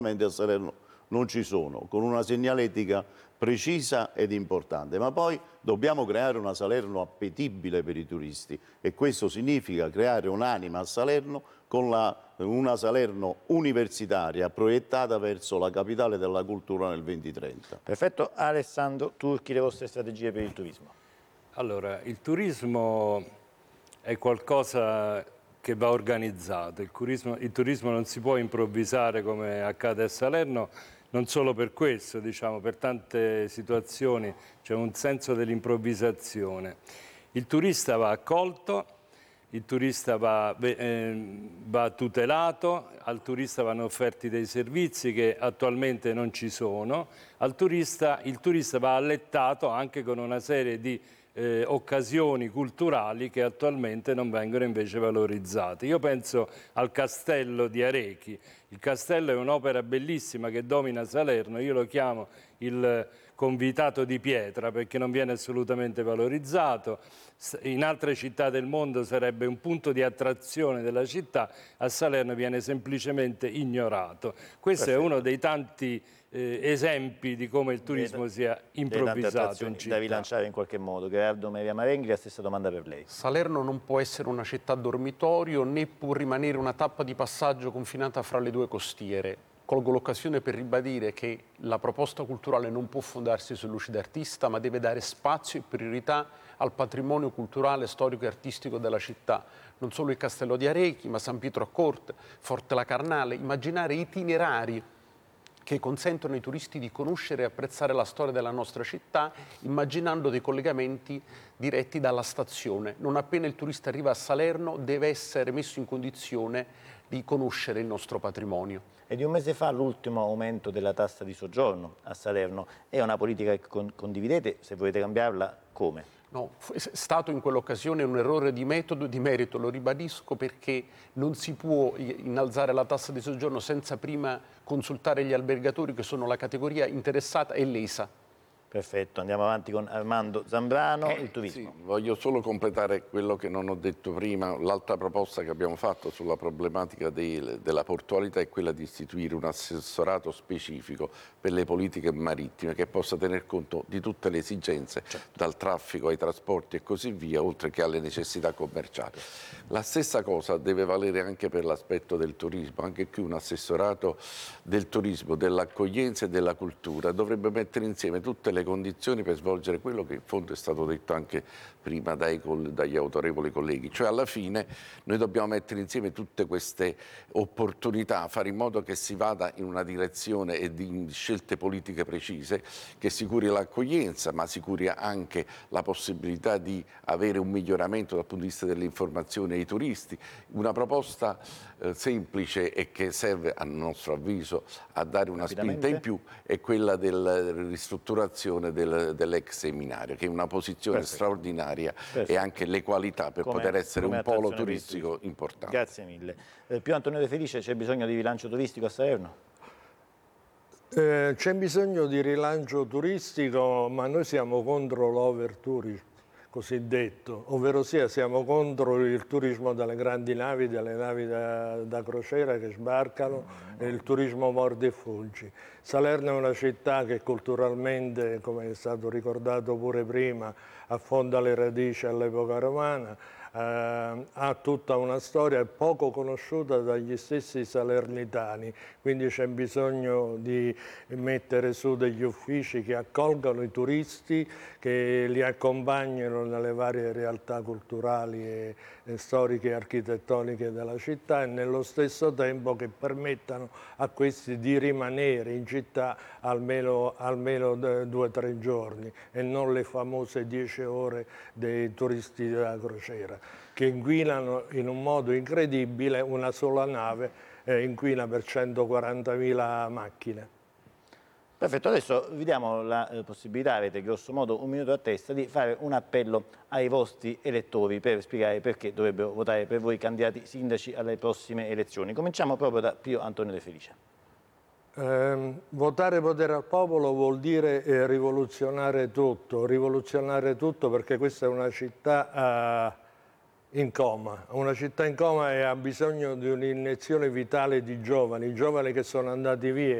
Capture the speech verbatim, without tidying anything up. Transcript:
a Salerno non ci sono, con una segnaletica precisa ed importante, ma poi dobbiamo creare una Salerno appetibile per i turisti e questo significa creare un'anima a Salerno con la, una Salerno universitaria proiettata verso la capitale della cultura nel duemilatrenta. Perfetto. Alessandro Turchi, le vostre strategie per il turismo. Allora, il turismo è qualcosa che va organizzato, il turismo, il turismo non si può improvvisare come accade a Salerno, non solo per questo, diciamo, per tante situazioni c'è un senso dell'improvvisazione. Il turista va accolto, il turista va, eh, va tutelato, al turista vanno offerti dei servizi che attualmente non ci sono, al turista, il turista va allettato anche con una serie di Eh, occasioni culturali che attualmente non vengono invece valorizzate. Io penso al Castello di Arechi. Il castello è un'opera bellissima che domina Salerno, io lo chiamo il Convitato di pietra perché non viene assolutamente valorizzato. In altre città del mondo sarebbe un punto di attrazione della città, a Salerno viene semplicemente ignorato. Questo Perfetto. È uno dei tanti Eh, esempi di come il turismo sia improvvisato in città. Da rilanciare in qualche modo. Gerardo Maria Marenghi, la stessa domanda per lei. Salerno non può essere una città dormitorio né può rimanere una tappa di passaggio confinata fra le due costiere. Colgo l'occasione per ribadire che la proposta culturale non può fondarsi su luci d'artista, ma deve dare spazio e priorità al patrimonio culturale, storico e artistico della città. Non solo il Castello di Arechi, ma San Pietro a Corte, Forte la Carnale, immaginare itinerari che consentono ai turisti di conoscere e apprezzare la storia della nostra città, immaginando dei collegamenti diretti dalla stazione. Non appena il turista arriva a Salerno deve essere messo in condizione di conoscere il nostro patrimonio. E di un mese fa l'ultimo aumento della tassa di soggiorno a Salerno. È una politica che con condividete? Se volete cambiarla, come? No, è stato in quell'occasione un errore di metodo e di merito, lo ribadisco, perché non si può innalzare la tassa di soggiorno senza prima consultare gli albergatori che sono la categoria interessata e lesa. Perfetto, andiamo avanti con Armando Zambrano, il turismo. Sì, voglio solo completare quello che non ho detto prima. L'altra proposta che abbiamo fatto sulla problematica dei, della portualità è quella di istituire un assessorato specifico per le politiche marittime che possa tener conto di tutte le esigenze, certo. dal traffico ai trasporti e così via, oltre che alle necessità commerciali. La stessa cosa deve valere anche per l'aspetto del turismo. Anche qui un assessorato del turismo, dell'accoglienza e della cultura dovrebbe mettere insieme tutte le condizioni per svolgere quello che in fondo è stato detto anche prima dai, dagli autorevoli colleghi, cioè alla fine noi dobbiamo mettere insieme tutte queste opportunità, fare in modo che si vada in una direzione e di scelte politiche precise che sicuri l'accoglienza, ma sicuri anche la possibilità di avere un miglioramento dal punto di vista dell'informazione ai turisti. Una proposta eh, semplice e che serve a nostro avviso a dare una spinta in più è quella della ristrutturazione del, dell'ex seminario, che è una posizione Perfetto. straordinaria Perfetto. e anche le qualità per come, poter essere un polo turistico importante. Grazie mille. Eh, più Antonio De Felice, c'è bisogno di rilancio turistico a Salerno? Eh, c'è bisogno di rilancio turistico, ma noi siamo contro l'overtourism cosiddetto, ovvero sia siamo contro il turismo delle grandi navi, delle navi da, da crociera che sbarcano e il turismo mordi e fuggi. Salerno è una città che culturalmente, come è stato ricordato pure prima, affonda le radici all'epoca romana, eh, ha tutta una storia poco conosciuta dagli stessi salernitani, quindi c'è bisogno di mettere su degli uffici che accolgano i turisti, che li accompagnino nelle varie realtà culturali e, e storiche e architettoniche della città e nello stesso tempo che permettano a questi di rimanere in città almeno, almeno due o tre giorni e non le famose dieci ore dei turisti della crociera, che inquinano in un modo incredibile. Una sola nave eh, inquina per centoquarantamila macchine. Perfetto, adesso vi diamo la eh, possibilità, avete grosso modo un minuto a testa, di fare un appello ai vostri elettori per spiegare perché dovrebbero votare per voi candidati sindaci alle prossime elezioni. Cominciamo proprio da Pio Antonio De Felice. Eh, votare potere al popolo vuol dire eh, rivoluzionare tutto, rivoluzionare tutto perché questa è una città in coma, una città in coma e ha bisogno di un'iniezione vitale di giovani, giovani che sono andati via.